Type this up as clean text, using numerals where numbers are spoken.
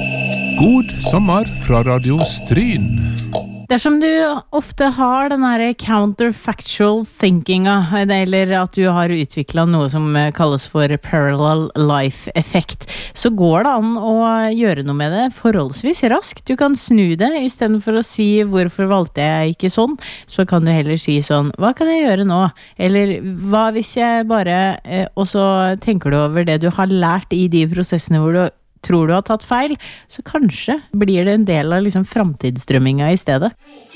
God sommer fra Radio Stryn. Dersom du ofte har den her counterfactual thinkinga, eller at du har utviklet noe som kalles for parallel life-effekt, så går det an å gjøre noe med det forholdsvis raskt. Du kan snu det, I stedet for å si hvorfor valgte jeg ikke sånn, så kan du heller si sånn, hva kan jeg gjøre nå? Eller hva hvis jeg bare, og så tenker du over det du har lært I de prosessene hvor du tror du har tatt feil, så kanskje blir det en del av liksom framtidsdrømminga I stedet.